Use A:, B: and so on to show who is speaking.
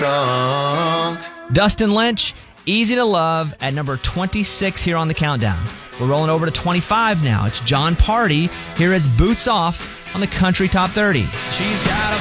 A: drunk.
B: Dustin Lynch, Easy to Love at number 26 here on the countdown. We're rolling over to 25 now. It's John Party. Here is Boots Off on the Country Top 30.
A: She's got a